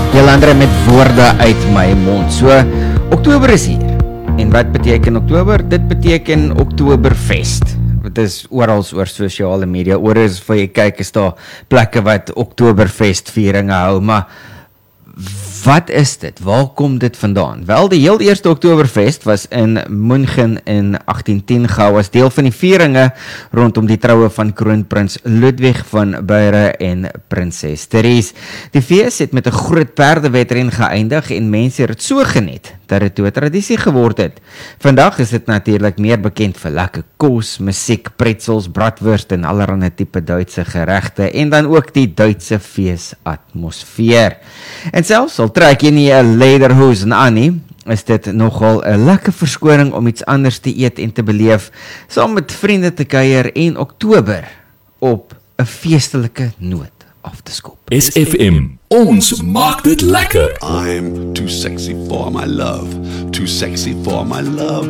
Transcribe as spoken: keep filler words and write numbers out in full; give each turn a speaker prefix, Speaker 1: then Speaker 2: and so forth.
Speaker 1: Jolande met woorde uit my mond. So, Oktober is hier. En wat beteken Oktober? Dit beteken Oktoberfest. Dit is oral oor sosiale media. Oor is vir jy kyk, is daar plekke wat Oktoberfest vieringe hou, maar wat is dit? Waar kom dit vandaan? Wel, die heel eerste Oktoberfest was in München in agtien tien gehou as deel van die vieringe rondom die troue van kroonprins Ludwig van Beieren en prinses Therese. Die fees het met 'n groot perdewedren geëindig en mense het dit so geniet dat dit 'n tradisie geword het. Vandag is dit natuurlik meer bekend vir lekker kos, musiek, pretzels, bratwurst en allerlei tipe Duitse geregte en dan ook die Duitse feesatmosfeer. En selfs al trek jy nie 'n lederhosen aan nie, is dit nogal 'n lekker verskoning om iets anders te eet en te beleef, saam met vriende te kuier en Oktober op 'n feestelike noot af te skop.
Speaker 2: S F M, ons maak dit lekker.
Speaker 3: I'm too sexy for my love, too sexy for my love.